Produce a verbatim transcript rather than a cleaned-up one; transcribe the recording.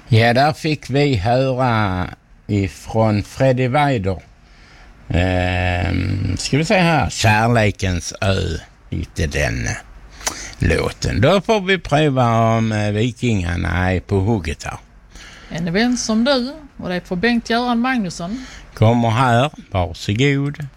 Ja, där fick vi höra ifrån Freddie Weider. Ehm, ska vi säga här, Kärlekens ö, inte den låten. Då får vi pröva om eh, Vikingarna är på hugget här. En vän som du, och det är för Bengt-Göran Magnusson. Kommer här, varsågod.